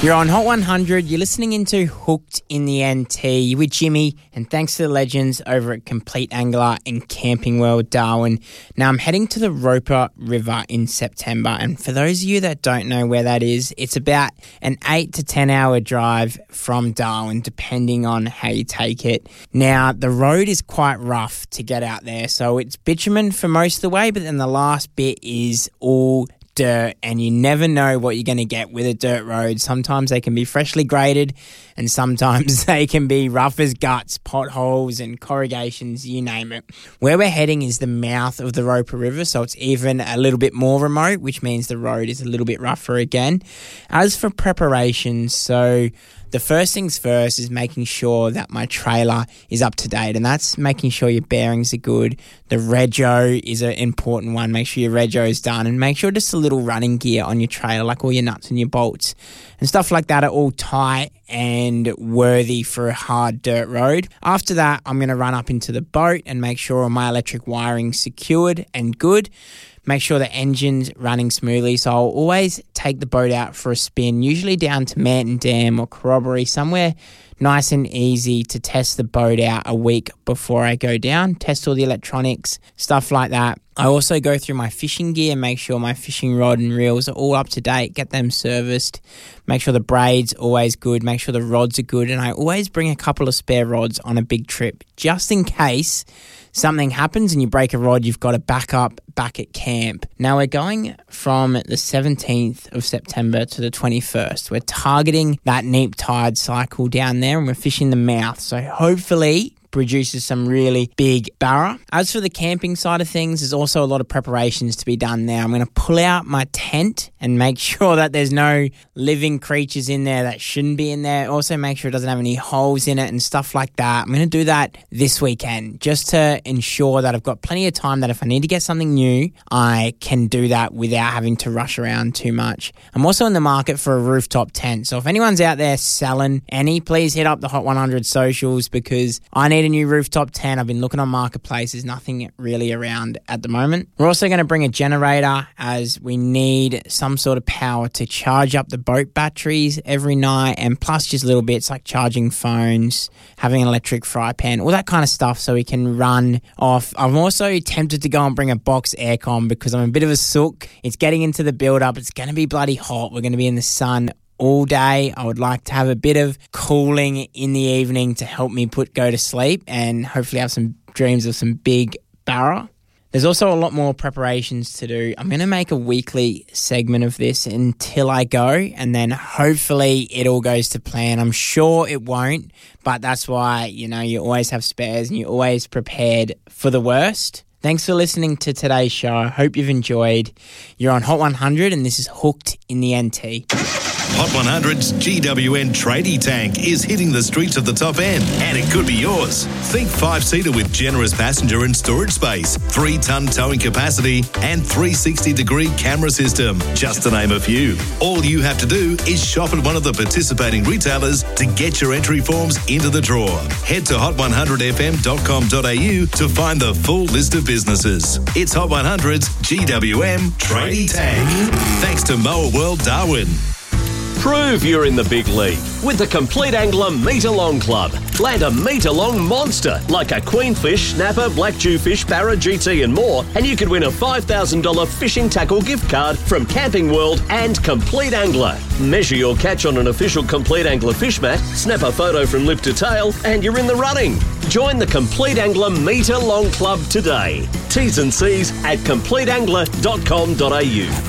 You're on Hot 100. You're listening into Hooked in the NT with Jimmy, and thanks to the legends over at Complete Angler and Camping World Darwin. Now, I'm heading to the Roper River in September, and for those of you that don't know where that is, it's about an 8 to 10 hour drive from Darwin, depending on how you take it. Now, the road is quite rough to get out there, so it's bitumen for most of the way, but then the last bit is all dirt, and you never know what you're going to get with a dirt road. Sometimes they can be freshly graded, and sometimes they can be rough as guts, potholes and corrugations, you name it. Where we're heading is the mouth of the Roper River, so it's even a little bit more remote, which means the road is a little bit rougher again. As for preparations, so the first things first is making sure that my trailer is up to date, and that's making sure your bearings are good. The rego is an important one. Make sure your rego is done, and make sure just a little running gear on your trailer, like all your nuts and your bolts and stuff like that, are all tight and worthy for a hard dirt road. After that, I'm going to run up into the boat and make sure all my electric wiring's secured and good. Make sure the engine's running smoothly. So I'll always take the boat out for a spin, usually down to Manton Dam or Corroboree, somewhere nice and easy to test the boat out a week before I go down, test all the electronics, stuff like that. I also go through my fishing gear, make sure my fishing rod and reels are all up to date, get them serviced, make sure the braid's always good, make sure the rods are good, and I always bring a couple of spare rods on a big trip, just in case something happens and you break a rod, you've got a backup back at camp. Now, we're going from the 17th of September to the 21st. We're targeting that neap tide cycle down there, and we're fishing the mouth, so hopefully produces some really big barra. As for the camping side of things, there's also a lot of preparations to be done now. I'm going to pull out my tent and make sure that there's no living creatures in there that shouldn't be in there. Also make sure it doesn't have any holes in it and stuff like that. I'm going to do that this weekend just to ensure that I've got plenty of time that if I need to get something new, I can do that without having to rush around too much. I'm also in the market for a rooftop tent. So if anyone's out there selling any, please hit up the Hot 100 socials, because I need a new rooftop tent. I've been looking on Marketplace. There's nothing really around at the moment. We're also going to bring a generator, as we need some sort of power to charge up the boat batteries every night, and plus just little bits like charging phones, having an electric fry pan, all that kind of stuff, so we can run off. I'm also tempted to go and bring a box aircon, because I'm a bit of a sook. It's getting into the build-up. It's going to be bloody hot. We're going to be in the sun all day. I would like to have a bit of cooling in the evening to help me go to sleep and hopefully have some dreams of some big barra. There's also a lot more preparations to do. I'm going to make a weekly segment of this until I go, and then hopefully it all goes to plan. I'm sure it won't, but that's why, you always have spares and you're always prepared for the worst. Thanks for listening to today's show. I hope you've enjoyed. You're on Hot 100, and this is Hooked in the NT. Hot 100's GWN Tradie Tank is hitting the streets of the top end, and it could be yours. Think 5-seater with generous passenger and storage space, 3-ton towing capacity, and 360-degree camera system, just to name a few. All you have to do is shop at one of the participating retailers to get your entry forms into the draw. Head to hot100fm.com.au to find the full list of businesses. It's Hot 100's GWM Tradie Tank. Thanks to Moa World Darwin. Prove you're in the big league with the Complete Angler Metre-Long Club. Land a metre-long monster like a queenfish, snapper, black jewfish, barra, GT and more, and you could win a $5,000 fishing tackle gift card from Camping World and Complete Angler. Measure your catch on an official Complete Angler fish mat, snap a photo from lip to tail, and you're in the running. Join the Complete Angler Metre-Long Club today. T's and C's at completeangler.com.au.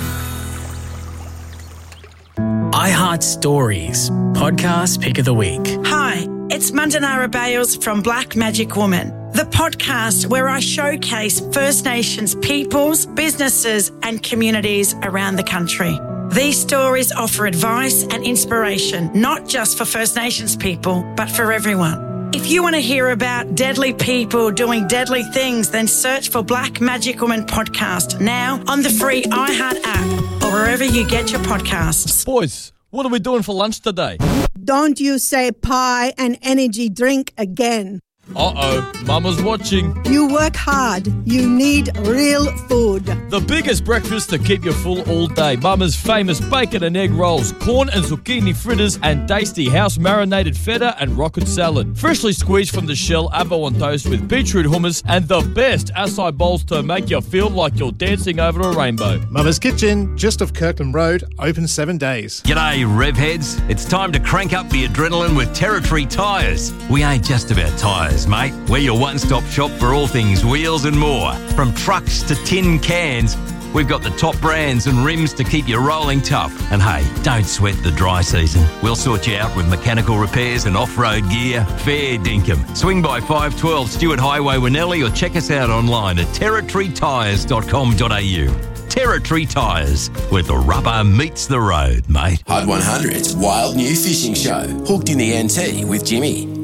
iHeart Stories, podcast pick of the week. Hi, it's Mandanara Bales from Black Magic Woman, the podcast where I showcase First Nations peoples, businesses and communities around the country. These stories offer advice and inspiration, not just for First Nations people, but for everyone. If you want to hear about deadly people doing deadly things, then search for Black Magic Woman podcast now on the free iHeart app or wherever you get your podcasts. Boys, what are we doing for lunch today? Don't you say pie and energy drink again. Uh-oh, Mama's watching. You work hard. You need real food. The biggest breakfast to keep you full all day. Mama's famous bacon and egg rolls, corn and zucchini fritters, and tasty house-marinated feta and rocket salad. Freshly squeezed from the shell, avo on toast with beetroot hummus, and the best acai bowls to make you feel like you're dancing over a rainbow. Mama's Kitchen, just off Kirkland Road, open 7 days. G'day, rev heads. It's time to crank up the adrenaline with Territory Tyres. We ain't just about tyres, mate. We're your one-stop shop for all things wheels and more. From trucks to tin cans, we've got the top brands and rims to keep you rolling tough. And hey, don't sweat the dry season. We'll sort you out with mechanical repairs and off-road gear. Fair dinkum. Swing by 512 Stewart Highway, Winnelli, or check us out online at territorytyres.com.au. Territory Tyres, where the rubber meets the road, mate. Hot 100's wild new fishing show, Hooked in the NT with Jimmy.